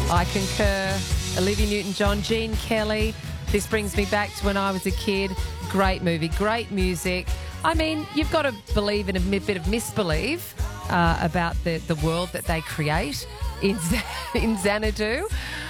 I concur. Olivia Newton-John, Gene Kelly. This brings me back to when I was a kid. Great movie, great music. I mean, you've got to believe in a bit of misbelief about the world that they create in Xanadu.